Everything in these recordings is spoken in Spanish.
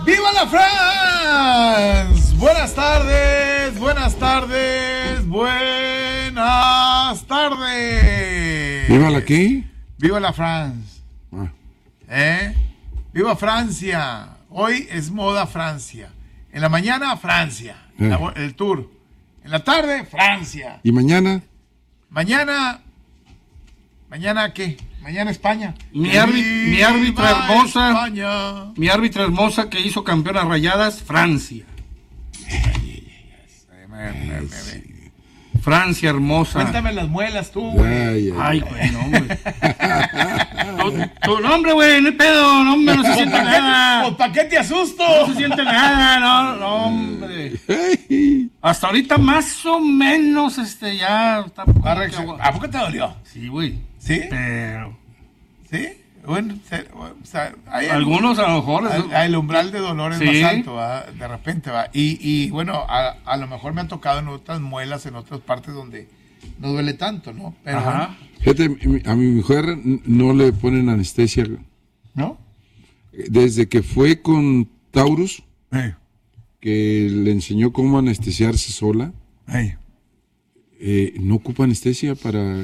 ¡Viva la France! Buenas tardes, buenas tardes, buenas tardes. ¿Viva la qué? ¡Viva la France! ¡Viva Francia! Hoy es moda Francia. En la mañana, Francia. El tour. En la tarde, Francia. ¿Y mañana? ¿Mañana qué? Mañana España. Mi árbitra hermosa. España. Mi árbitra hermosa que hizo campeona Rayadas, Francia. Francia hermosa. Cuéntame las muelas tú, güey. Ay, güey, no, güey. Tu nombre, güey, no hay pedo, no, hombre, no se siente nada. Pues, ¿para qué te asusto? No se siente nada, no, hombre. Hasta ahorita más o menos, ya está. ¿A poco te dolió? Sí, güey. ¿Sí? Pero. ¿Sí? Bueno, o sea, hay algunos a lo mejor. El umbral de dolor es sí. más alto, ¿va? De repente va. Y bueno, a lo mejor me ha tocado en otras muelas, en otras partes donde no duele tanto, ¿no? Pero ajá. Fíjate, a mi mujer no le ponen anestesia. ¿No? Desde que fue con Taurus, que le enseñó cómo anestesiarse sola, no ocupa anestesia para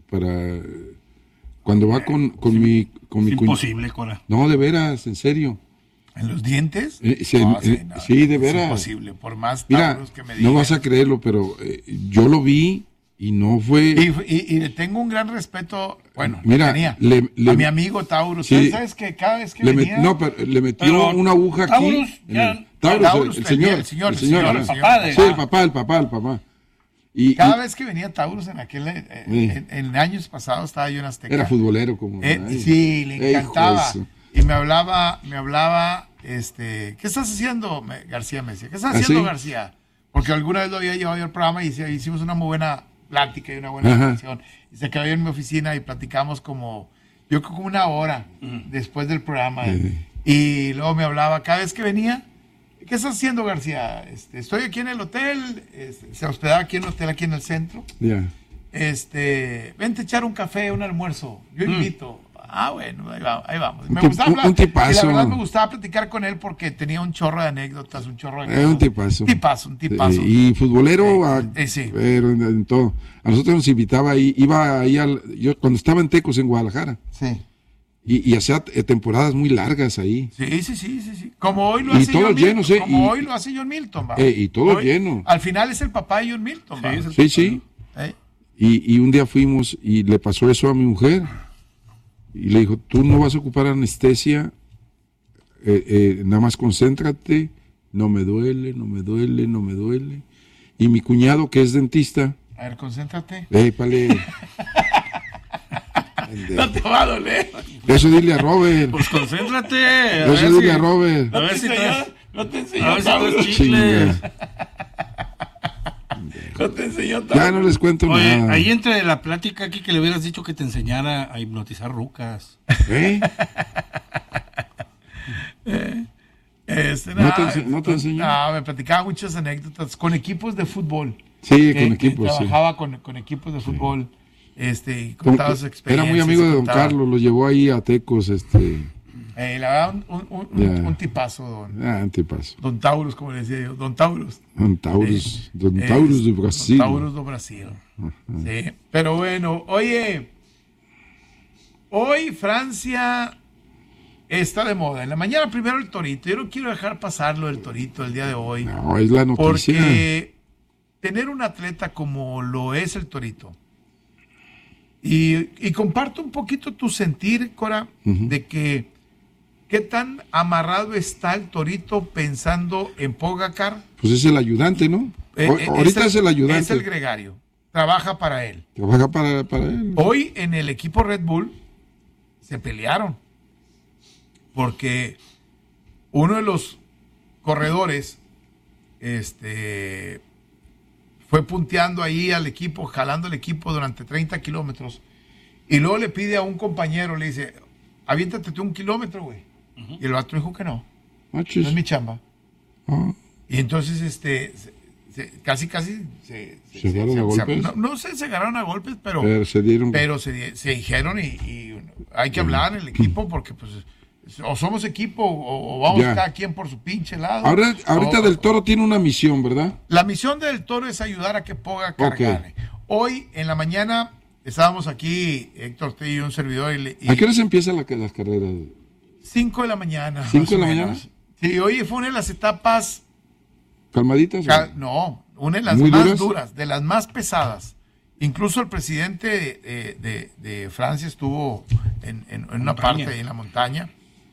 cuando va con mi imposible, Cora. No, de veras, en serio. ¿En los dientes? Sí, de veras. Es imposible, por más Taurus que me digan. No vas a creerlo, pero yo lo vi y no fue... Y le tengo un gran respeto, bueno, mira, tenía, a mi amigo Taurus. Sí, ¿Sabes que cada vez que venía... No, pero le metió una aguja aquí. Taurus, el señor, el papá. Sí, el papá. Cada vez que venía Taurus en años pasados estaba yo en Azteca. Era futbolero como. Sí, le encantaba. Y me hablaba, ¿qué estás haciendo? García me decía, ¿qué estás haciendo, García? Porque alguna vez lo había llevado yo al programa y hicimos una muy buena plática y una buena conversación. Y se quedó yo en mi oficina y platicamos como una hora después del programa. Y luego me hablaba cada vez que venía. ¿Qué estás haciendo, García? Estoy aquí en el hotel, se hospedaba aquí en el hotel, aquí en el centro. Vente a echar un café, un almuerzo. Yo invito. Bueno, ahí vamos. Me gustaba hablar. Un tipazo. Y la verdad me gustaba platicar con él porque tenía un chorro de anécdotas, un tipazo. Un tipazo. Y futbolero, sí. Pero en todo. A nosotros nos invitaba ahí, iba ahí yo cuando estaba en Tecos, en Guadalajara. Sí. Y hacía temporadas muy largas ahí. Sí. Como hoy lo hace John Milton. Hoy lo hace John Milton, ¿va? Y todo lleno. Al final es el papá de John Milton, ¿va? Sí. Y un día fuimos y le pasó eso a mi mujer. Y le dijo, tú no vas a ocupar anestesia, nada más concéntrate, no me duele. Y mi cuñado, que es dentista. A ver, concéntrate. Pale. No te va a doler. Eso dile a Robert. Pues concéntrate. Eso dile a Robert. No te enseñó chicles. No te enseñó Ya no les cuento nada. Ahí entre la plática aquí que le hubieras dicho que te enseñara a hipnotizar rucas. ¿No te enseñó? No, me platicaba muchas anécdotas con equipos de fútbol. Sí, con equipos. Trabajaba con equipos de fútbol. Y contaba sus experiencias. Era muy amigo de don Carlos, lo llevó ahí a Tecos. La verdad, un tipazo, un tipazo. Don Taurus, como le decía yo, Don Taurus. Don Taurus de Brasil. Don Taurus de Brasil. Sí, pero bueno, oye, hoy Francia está de moda. En la mañana primero el torito. Yo no quiero dejar pasar lo del torito el día de hoy. No, es la noticia. Porque tener un atleta como lo es el torito, y comparto un poquito tu sentir, Cora, de que qué tan amarrado está el torito pensando en Pogacar. Pues es el ayudante, ¿no? Ahorita es el ayudante. Es el gregario. Trabaja para él. Trabaja para él. Hoy en el equipo Red Bull se pelearon porque uno de los corredores fue punteando ahí al equipo, jalando al equipo durante 30 kilómetros. Y luego le pide a un compañero, le dice, aviéntate tú 1 kilómetro, güey. Y el vato dijo que no. No es mi chamba. Y entonces, casi se agarraron a golpes. No sé, se agarraron a golpes, pero se dieron. Pero se dijeron y hay que hablar en el equipo porque, pues, O somos equipo o vamos cada quien por su pinche lado. Ahorita Del Toro tiene una misión, ¿verdad? La misión del Toro es ayudar a que Pogacar gane. Hoy en la mañana estábamos aquí, Héctor Ortiz y un servidor. ¿A qué hora se empiezan las carreras? 5 de la mañana. ¿5 de la mañana? Sí, hoy fue una de las etapas... ¿Calmaditas? No, una de las más duras, de las más pesadas. Incluso el presidente de Francia estuvo en una parte ahí en la montaña.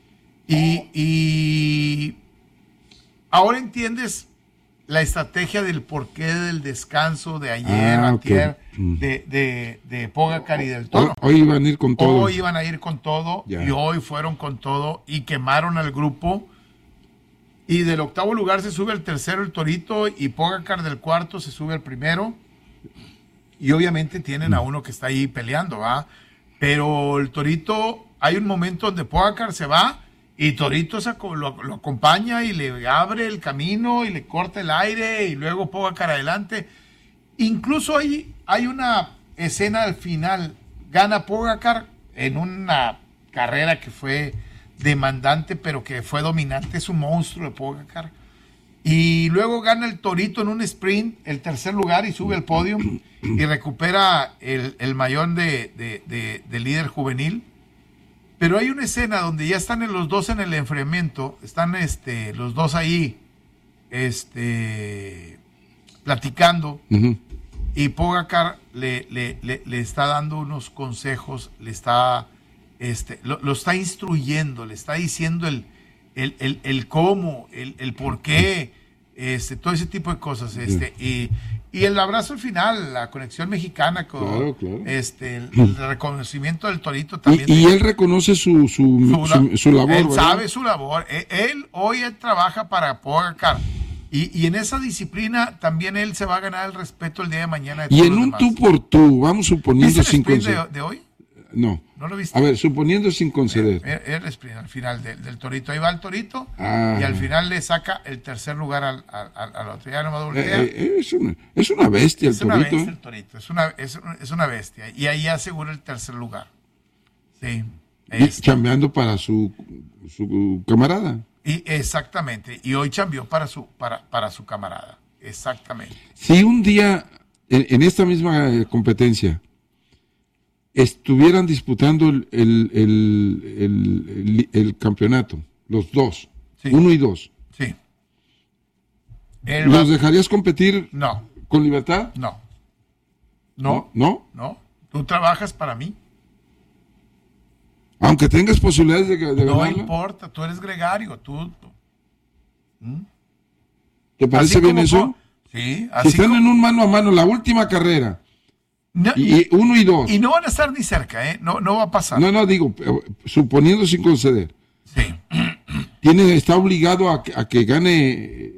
Y ahora entiendes la estrategia del porqué del descanso de ayer, antier, de Pogacar y Del Toro. Hoy iban a ir con todo. Hoy iban a ir con todo y hoy fueron con todo y quemaron al grupo. Y del 8º lugar se sube al 3º el Torito y Pogacar del 4º se sube al 1º. Y obviamente tienen a uno que está ahí peleando, ¿va? Pero el Torito, hay un momento donde Pogacar se va y Torito lo acompaña y le abre el camino y le corta el aire y luego Pogacar adelante. Incluso hay una escena al final, gana Pogacar en una carrera que fue demandante pero que fue dominante, es un monstruo de Pogacar. Y luego gana el Torito en un sprint, el 3er lugar y sube al podio y recupera el mayón de líder juvenil. Pero hay una escena donde ya están los dos en el enfriamiento, están los dos ahí platicando y Pogacar le está dando unos consejos, le está lo está instruyendo, le está diciendo el cómo, el por qué, todo ese tipo de cosas, y el abrazo al final, la conexión mexicana con claro. El reconocimiento del Torito también. Y él reconoce su labor. Él ¿verdad? sabe su labor. Hoy trabaja para Pogacar. Y en esa disciplina también él se va a ganar el respeto el día de mañana. Y en un tú por tú, vamos suponiendo sin conceder. ¿De hoy? No. ¿No lo viste? A ver, suponiendo sin conceder. El sprint al final del Torito. Ahí va el Torito y al final le saca el 3er lugar al otro. Ya no me voltea. Es una bestia el Torito. Es una bestia el Torito. Es una bestia. Y ahí asegura el 3er lugar. Sí. Chambeando para su camarada. Exactamente. Y hoy chambeó para su camarada. Exactamente. Si un día, en esta misma competencia, estuvieran disputando el campeonato, los dos, 1 y 2. Sí. ¿Los dejarías competir con libertad? No. Tú trabajas para mí. Aunque tengas posibilidades de ganarla. No importa, tú eres gregario. ¿Te parece bien eso? Sí. Si están en un mano a mano, la última carrera, y 1 y 2. Y no van a estar ni cerca, ¿eh? No va a pasar. No, digo, suponiendo sin conceder. Sí. ¿Está obligado a que gane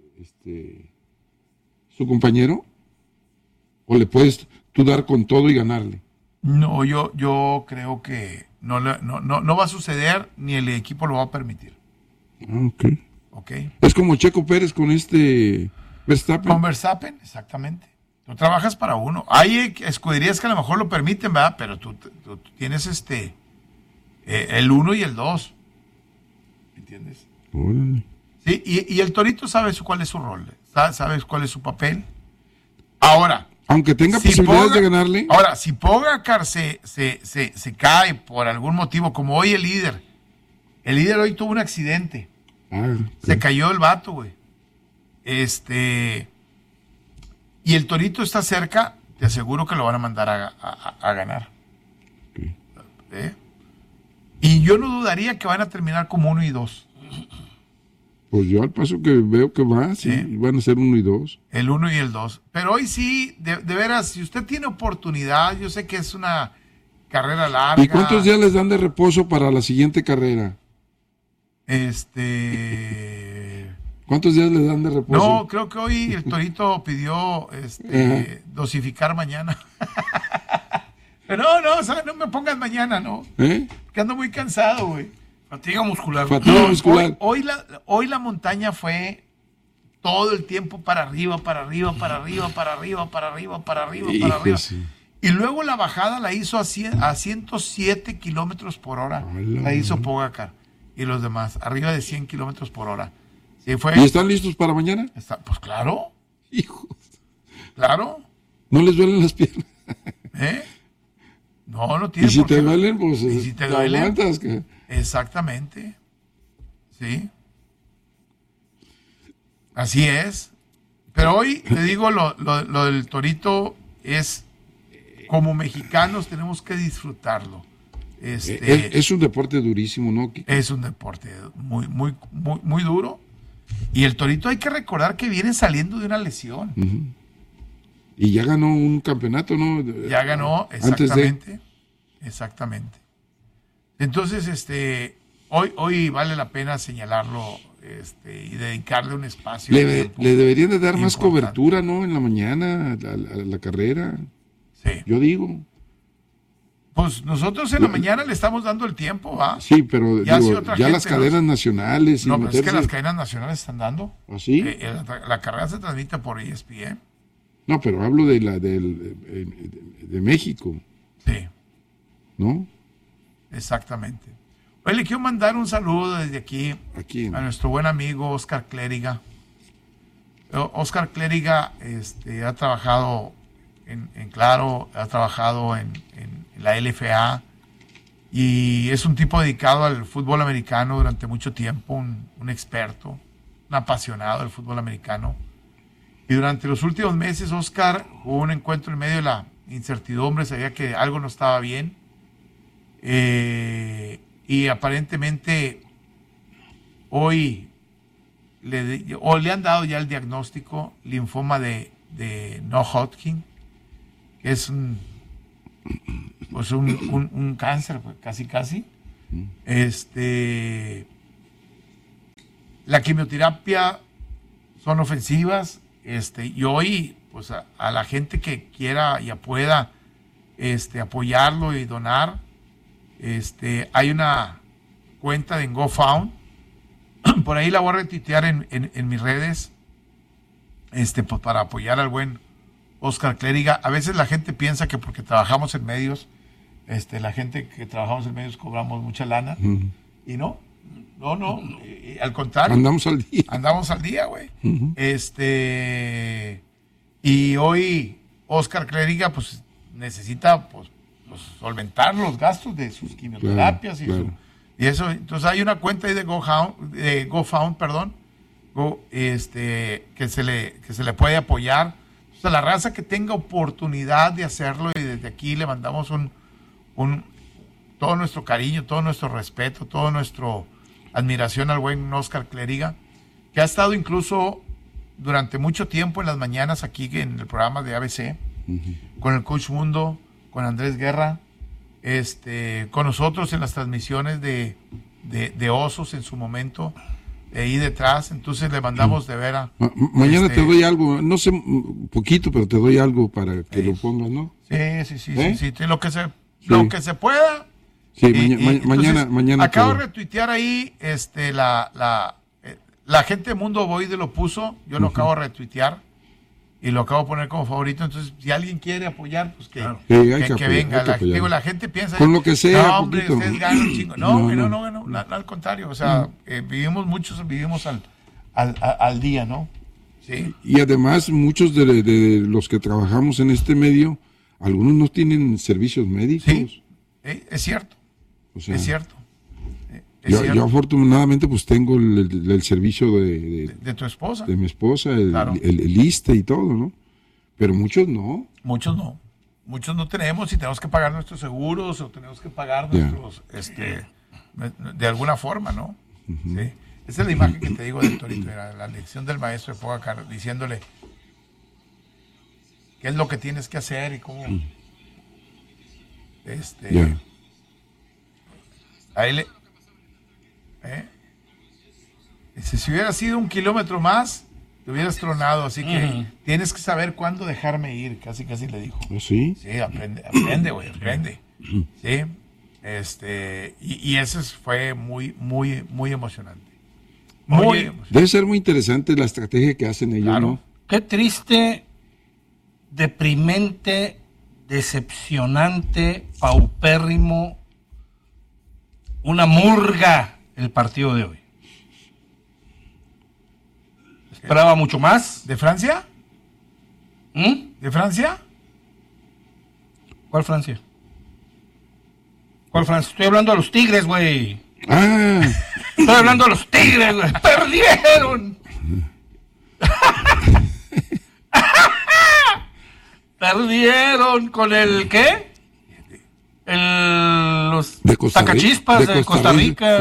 su compañero? ¿O le puedes tú dar con todo y ganarle? No, yo creo que no va a suceder ni el equipo lo va a permitir. Ok. Es como Checo Pérez con Verstappen. Con Verstappen, exactamente. Tú trabajas para uno. Hay escuderías que a lo mejor lo permiten, ¿verdad? Pero tú tienes el 1 y el 2. ¿Entiendes? Órale. Sí, y el Torito sabe cuál es su rol. ¿Sabes cuál es su papel? Ahora, aunque tenga posibilidades de ganarle. Ahora, si Pogacar se cae por algún motivo, como hoy el líder hoy tuvo un accidente. Se cayó el vato, güey. Y el Torito está cerca, te aseguro que lo van a mandar a ganar. Y yo no dudaría que van a terminar como 1 y 2. Pues yo al paso que veo que van a ser 1 y 2. El 1 y el 2. Pero hoy sí, de veras, si usted tiene oportunidad, yo sé que es una carrera larga. ¿Y cuántos días les dan de reposo para la siguiente carrera? ¿Cuántos días les dan de reposo? No, creo que hoy el Torito pidió dosificar mañana. Pero no me pongas mañana, ¿no? Que ando muy cansado, güey. Fatiga muscular. Hoy la montaña fue todo el tiempo para arriba, para arriba, para arriba, para arriba, para arriba, para arriba, para arriba. Sí. Y luego la bajada la hizo a 107 kilómetros por hora. La hizo Pogacar. y los demás, arriba de 100 kilómetros por hora. Sí, fue. ¿Y están listos para mañana? Pues claro. Hijo. Claro. ¿No les duelen las piernas? No tiene por qué. ¿Y si te duelen? Pues ¿Y si te duelen? Aguantas, que... Exactamente. Sí. Así es. Pero hoy, te digo, lo del torito es, como mexicanos tenemos que disfrutarlo. Es un deporte durísimo, ¿no? Es un deporte muy, muy, muy, muy duro. Y el torito hay que recordar que viene saliendo de una lesión. Uh-huh. Y ya ganó un campeonato, ¿no? Ya ganó, exactamente. Exactamente. Entonces, hoy vale la pena señalarlo y dedicarle un espacio. Le deberían de dar más cobertura, ¿no? En la mañana a la carrera. Sí. Yo digo. Pues nosotros en la mañana le estamos dando el tiempo, ¿va? Sí, pero ya las cadenas nacionales. No, pero es que las cadenas nacionales están dando. ¿Ah, sí? La carrera se transmite por ESPN. No, pero hablo de México. Sí. ¿No? Exactamente. Hoy le quiero mandar un saludo desde aquí a nuestro buen amigo Oscar Clériga. Oscar Clériga ha trabajado en Claro, ha trabajado en la LFA y es un tipo dedicado al fútbol americano durante mucho tiempo, un experto, un apasionado del fútbol americano. Y durante los últimos meses, Oscar hubo un encuentro en medio de la incertidumbre, sabía que algo no estaba bien. Y aparentemente hoy le han dado ya el diagnóstico linfoma de No-Hodgkin, que es un cáncer, pues, casi. La quimioterapia son ofensivas, y hoy, pues a la gente que quiera y pueda apoyarlo y donar, hay una cuenta de GoFund, por ahí la voy a retuitear en mis redes, pues para apoyar al buen Oscar Clériga. A veces la gente piensa que porque trabajamos en medios, la gente que trabajamos en medios cobramos mucha lana, y no, al contrario. Andamos al día, güey. Y hoy Oscar Clériga, pues, necesita, pues, solventar los gastos de sus quimioterapias y eso. Entonces hay una cuenta ahí de GoFund, que se le puede apoyar. O sea, la raza que tenga oportunidad de hacerlo, y desde aquí le mandamos todo nuestro cariño, todo nuestro respeto, toda nuestra admiración al buen Oscar Clériga, que ha estado incluso durante mucho tiempo en las mañanas aquí en el programa de ABC, con el Coach Mundo, con Andrés Guerra, con nosotros en las transmisiones de Osos en su momento, ahí detrás. Entonces le mandamos de veras. Mañana te doy algo, no sé, un poquito, pero te doy algo para que lo pongas, ¿no? Sí, lo que se pueda. Sí, mañana. Acabo de retuitear ahí, la gente de Mundo Boide lo puso, yo lo acabo de retuitear y lo acabo de poner como favorito. Entonces, si alguien quiere apoyar, pues que venga. La gente piensa, con lo que sea, no, hombre, ustedes ganan un chingo. No, al contrario, o sea, vivimos al día, ¿no? Sí. Y además, muchos de los que trabajamos en este medio, algunos no tienen servicios médicos. Sí, es cierto. O sea, es cierto. Yo afortunadamente pues tengo el servicio de tu esposa. De mi esposa, el ISSSTE y todo, ¿no? Pero muchos no. Muchos no tenemos, y tenemos que pagar nuestros seguros, o tenemos que pagar nuestros, de alguna forma, ¿no? Sí. Esa es la imagen que te digo del torito, era la lección del maestro de Pogacar, diciéndole qué es lo que tienes que hacer y cómo. Ahí le. Dice, si hubiera sido 1 kilómetro más, te hubieras tronado, así que tienes que saber cuándo dejarme ir, casi le dijo. ¿Sí? Sí, aprende, güey, aprende. Sí, y eso fue muy, muy, muy emocionante. Muy emocionante. Debe ser muy interesante la estrategia que hacen ellos, ¿no? Qué triste, deprimente, decepcionante, paupérrimo, una murga el partido de hoy. Esperaba mucho más. ¿De Francia? ¿De Francia? ¿Cuál Francia? ¿Cuál Francia? Estoy hablando de los Tigres, güey. Estoy hablando de los Tigres, güey. ¡Perdieron! Perdieron con el ¿qué? Los Tacachispas de Costa Rica.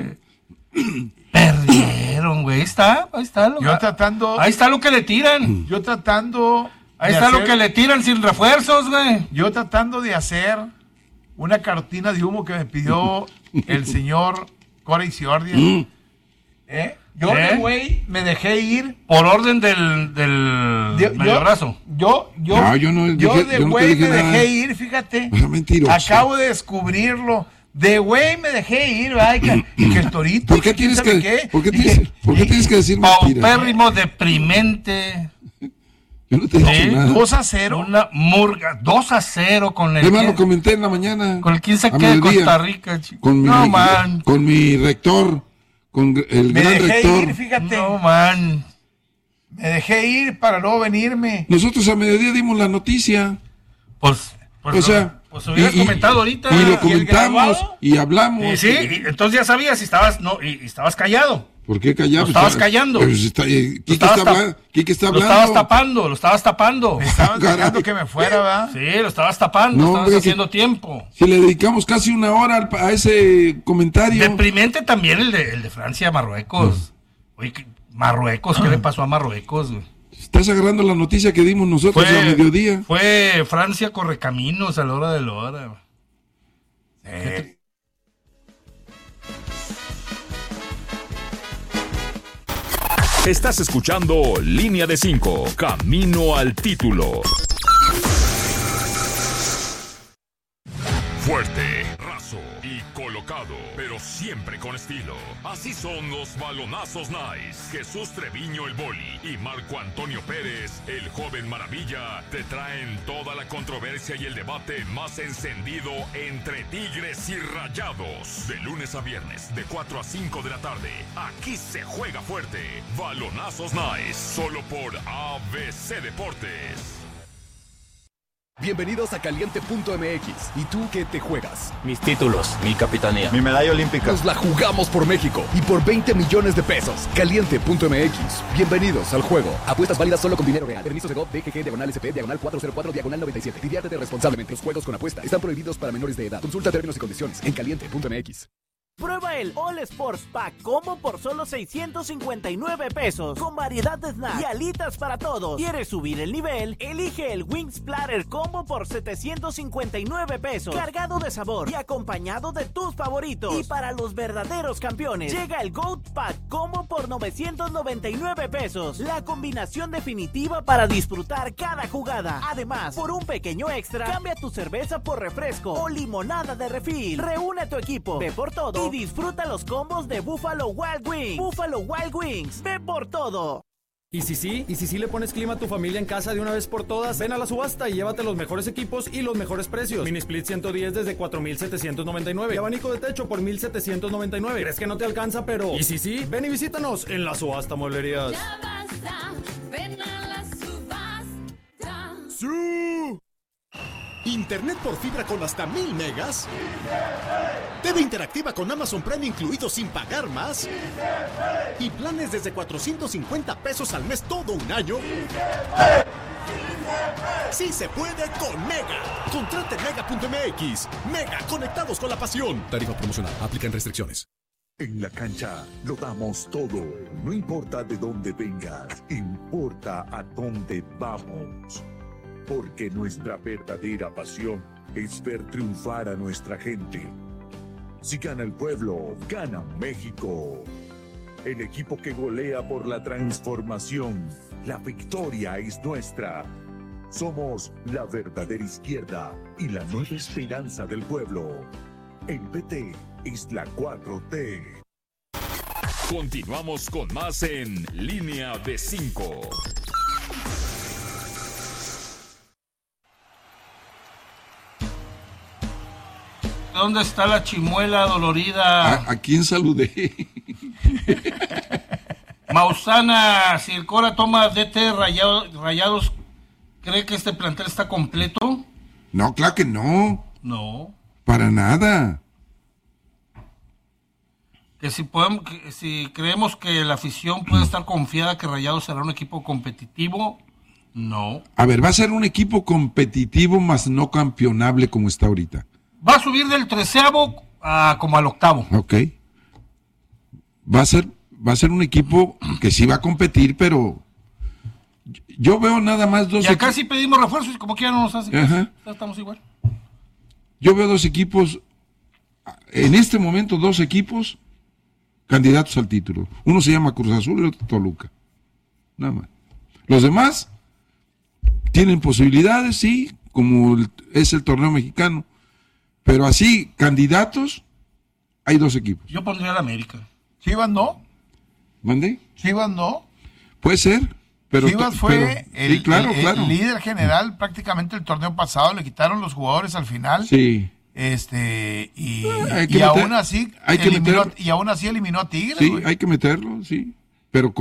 Perdieron, güey. Ahí está lo que le tiran. Ahí está lo que le tiran sin refuerzos, güey. Yo tratando de hacer una cortina de humo que me pidió el señor Corey Ciordia. Yo de güey me dejé ir por orden del medio brazo. Yo de güey me dejé ir, fíjate. Acabo de descubrirlo. De güey me dejé ir, ¿verdad? Y que el torito. ¿Por qué tienes que decir mentiras? Paupérrimo, deprimente. Yo no te he dicho nada. 2-0. Una murga. 2-0 con el. Además lo comenté en la mañana. Con el 15 que de Costa Rica, chico. Con mi rector. Con el gran rector. Me dejé ir, fíjate. No, man. Me dejé ir para luego venirme. Nosotros a mediodía dimos la noticia. Pues hubieras comentado ahorita. Y lo comentamos y hablamos. Sí, entonces ya sabías y estabas callado. ¿Por qué callado? Lo estabas callando. Quique está hablando. Lo estabas tapando. Me estaban dejando que me fuera, ¿verdad? Sí, lo estabas tapando, estabas haciendo tiempo. Si le dedicamos casi una hora a ese comentario. Deprimente también el de Francia, Marruecos. Oye, Marruecos, ¿qué le pasó a Marruecos, güey? Estás agarrando la noticia que dimos nosotros a mediodía. Fue Francia correcaminos a la hora de la hora. Estás escuchando Línea de 5, Camino al Título. Fuerte, raso y colocado, pero siempre con estilo. Así son los balonazos nice. Jesús Treviño el Boli y Marco Antonio Pérez, el joven maravilla, te traen toda la controversia y el debate más encendido entre Tigres y Rayados. De lunes a viernes, de 4 a 5 de la tarde. Aquí se juega fuerte. Balonazos nice, solo por ABC Deportes. Bienvenidos a Caliente.mx. ¿Y tú qué te juegas? Mis títulos, mi capitanía, mi medalla olímpica. Nos la jugamos por México y por 20 millones de pesos. Caliente.mx. Bienvenidos al juego. Apuestas válidas solo con dinero real. Permiso de GOV, DGG, /SP, /404, /97. Diviértete responsablemente. Los juegos con apuesta están prohibidos para menores de edad. Consulta términos y condiciones en Caliente.mx. Prueba el All Sports Pack Combo por solo 659 pesos, con variedad de snacks y alitas para todos. ¿Quieres subir el nivel? Elige el Wings Platter Combo por 759 pesos, cargado de sabor y acompañado de tus favoritos. Y para los verdaderos campeones, llega el Goat Pack Combo por 999 pesos, la combinación definitiva para disfrutar cada jugada. Además, por un pequeño extra, cambia tu cerveza por refresco o limonada de refil. Reúne a tu equipo, ve por todo y disfruta los combos de Buffalo Wild Wings. Buffalo Wild Wings, ve por todo. ¿Y si sí le pones clima a tu familia en casa de una vez por todas? Ven a la subasta y llévate los mejores equipos y los mejores precios. Mini Split 110 desde 4,799 y abanico de techo por 1,799. ¿Crees que no te alcanza? Pero ¿y si sí? Ven y visítanos en la subasta Mueblerías. Ya basta, ven a la subasta. ¡Sí! Internet por fibra con hasta 1000 megas. TV interactiva con Amazon Prime incluido sin pagar más. Y planes desde 450 pesos al mes todo un año. Sí se puede con Mega. Contrate Mega.mx. Mega, conectados con la pasión. Tarifa promocional. Aplican restricciones. En la cancha lo damos todo. No importa de dónde vengas, importa a dónde vamos. Porque nuestra verdadera pasión es ver triunfar a nuestra gente. Si gana el pueblo, gana México. El equipo que golea por la transformación. La victoria es nuestra. Somos la verdadera izquierda y la nueva esperanza del pueblo. El PT es la 4T. Continuamos con más en Línea de 5. dónde está la chimuela dolorida? ¿A quién saludé? Mausana, si el Cora toma DT Rayados, ¿cree que este plantel está completo? No, claro que no. No. Para nada. Que si creemos que la afición puede estar confiada que Rayados será un equipo competitivo, no. A ver, va a ser un equipo competitivo, más no campeonable como está ahorita. Va a subir del 13º como al 8º. Ok. Va a ser un equipo que sí va a competir, pero yo veo nada más dos. Y acá sí pedimos refuerzos y como quiera no nos hacen. Ya estamos igual. Yo veo dos equipos, en este momento 2 equipos candidatos al título. Uno se llama Cruz Azul y el otro Toluca. Nada más. Los demás tienen posibilidades, sí, como es el torneo mexicano. Pero así, candidatos, hay 2 equipos. Yo pondría al América. Chivas no. ¿Mandé? Chivas no. Puede ser. Pero Chivas fue el líder general prácticamente el torneo pasado. Le quitaron los jugadores al final. Sí. Aún así eliminó a Tigres. Sí, hay que meterlo, sí. Pero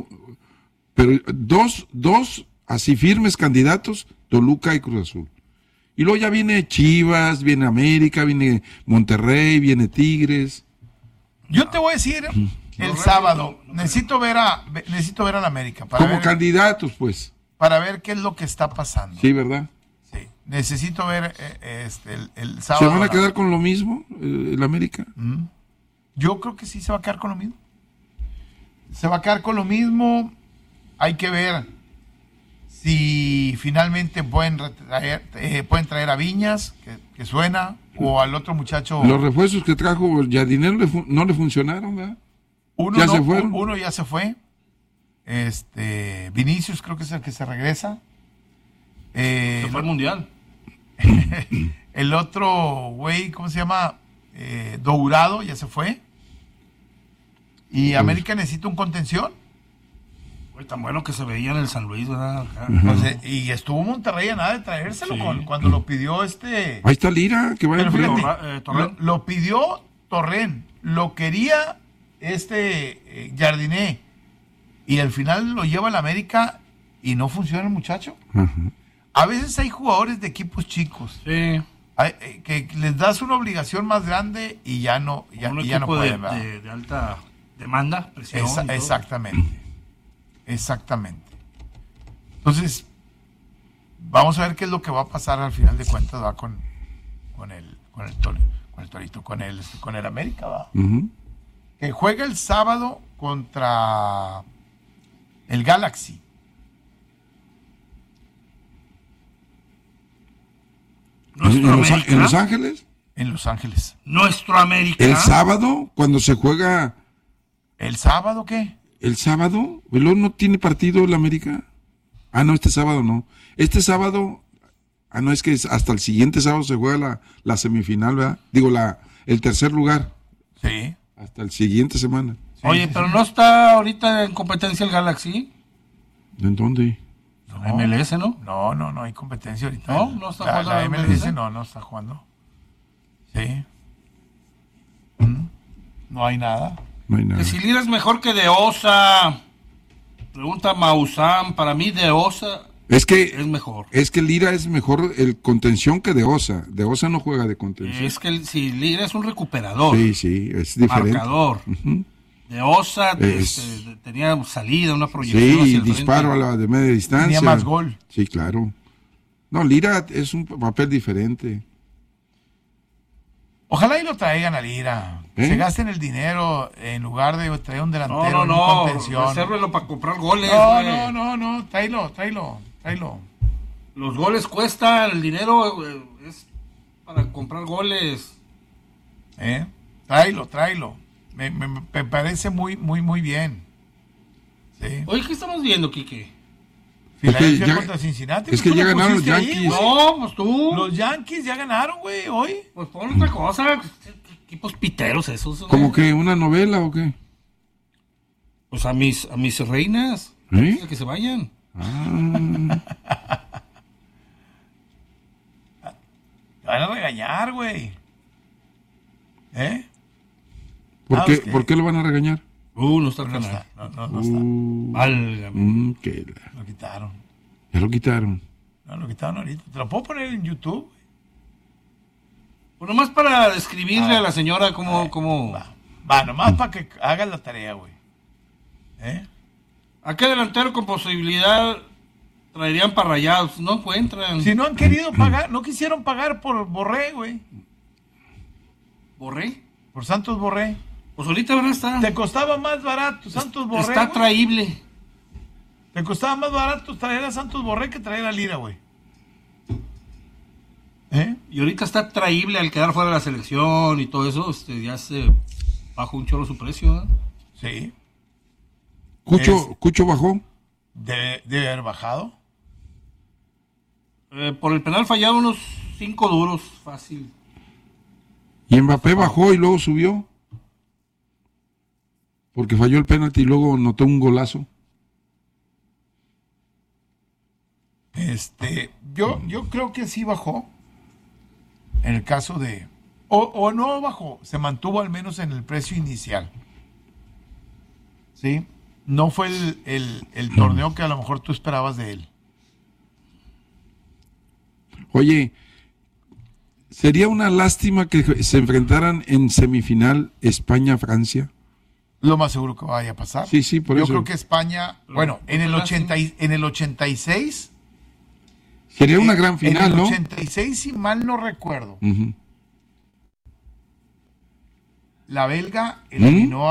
dos así firmes candidatos, Toluca y Cruz Azul. Y luego ya viene Chivas, viene América, viene Monterrey, viene Tigres. Yo te voy a decir el sábado, necesito ver a la América como candidatos, pues. Para ver qué es lo que está pasando. Sí, ¿verdad? Sí. Necesito ver el sábado. ¿Se van a quedar con lo mismo el América? Yo creo que sí se va a quedar con lo mismo. Se va a quedar con lo mismo. Hay que ver si finalmente pueden traer a Viñas, que suena, o al otro muchacho. Los refuerzos que trajo Jardinero no le funcionaron, ¿verdad? Uno ya se fue. Vinicius creo que es el que se regresa. Se fue al Mundial. El otro güey, ¿cómo se llama? Dourado ya se fue. Y América necesita un contención. Tan bueno que se veía en el San Luis, ¿verdad? Y estuvo Monterrey a nada de traérselo cuando lo pidió Ahí está Lira, que vaya. Lo pidió Torrén, lo quería Jardiné, y al final lo lleva a la América y no funciona el muchacho. A veces hay jugadores de equipos chicos que les das una obligación más grande y ya no pueden. De alta demanda, presión. Exactamente. Entonces, vamos a ver qué es lo que va a pasar al final de cuentas va con el América, va. Que juega el sábado contra el Galaxy. ¿En Los Ángeles? En Los Ángeles. Nuestro América. El sábado, cuando se juega. ¿El sábado qué? ¿El sábado? ¿Velón no tiene partido el América? No, este sábado no. Este sábado, no, es que hasta el siguiente sábado se juega la semifinal, ¿verdad? Digo, el tercer lugar. Sí. Hasta el siguiente semana. Oye, pero ¿no está ahorita en competencia el Galaxy? ¿En dónde? No, MLS, ¿no? No hay competencia ahorita. No está jugando. La MLS no está jugando. Sí. No hay nada. No hay nada. Que si Lira es mejor que De Osa. Pregunta Maussan. Para mí De Osa es mejor. Es que Lira es mejor el contención que De Osa. De Osa no juega de contención. Es que si Lira es un recuperador. Sí, es diferente. Marcador. De Osa tenía salida, una proyección. Sí, disparo de media distancia. Tenía más gol. Sí, claro. No, Lira es un papel diferente. Ojalá y lo traigan a Lira. Se gasten el dinero en lugar de traer un delantero. No, resérvelo para comprar goles. No, tráelo. Los goles cuestan, el dinero es para comprar goles. Tráelo. Me parece muy bien. ¿Sí? Oye, ¿qué estamos viendo, Quique? Filadelfia contra Cincinnati. Es que ya ganaron los Yankees. Ahí, no, pues tú. Los Yankees ya ganaron, güey, hoy. Pues pon otra cosa. Equipos piteros esos. ¿Como que una novela o qué? Pues a mis reinas. Que se vayan. Te van a regañar, güey. ¿Por qué lo van a regañar? No está el canal. No está. Válgame. Lo quitaron. Ya lo quitaron. No, lo quitaron ahorita. ¿Te lo puedo poner en YouTube? Pues nomás para describirle a la señora cómo... Va, nomás para que haga la tarea, güey. ¿A qué delantero con posibilidad traerían para Rayados? No encuentran. Si no han querido pagar, no quisieron pagar por Borré, güey. ¿Borré? Por Santos Borré. Pues ahorita verdad está. Te costaba más barato Santos Borré. Está traíble. Te costaba más barato traer a Santos Borré que traer a Lira, güey. Y ahorita está traíble al quedar fuera de la selección y todo eso, ya se bajó un chorro su precio, ¿eh? Sí. ¿Cucho bajó? Debe haber bajado. Por el penal fallado unos 5 duros, fácil. ¿Y Mbappé bajó y luego subió? Porque falló el penalti y luego notó un golazo. Yo creo que sí bajó. En el caso de... O no bajó, se mantuvo al menos en el precio inicial. ¿Sí? No fue el torneo que a lo mejor tú esperabas de él. Oye, ¿sería una lástima que se enfrentaran en semifinal España-Francia? Lo más seguro que vaya a pasar. Sí, por eso. Yo creo que España... Bueno, en el 86... Sería una gran final, ¿no? En el 86, si mal no recuerdo. La belga eliminó